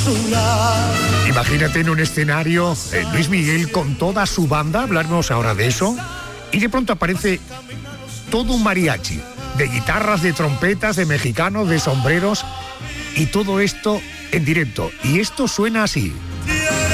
Imagínate en un escenario, Luis Miguel con toda su banda, hablarnos ahora de eso, y de pronto aparece todo un mariachi, de guitarras, de trompetas, de mexicanos, de sombreros, y todo esto en directo. Y esto suena así.